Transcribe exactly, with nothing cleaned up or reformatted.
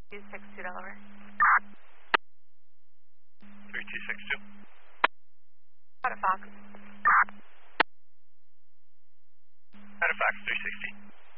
two six two Delaware. three two six two. Halifax. Halifax three sixty.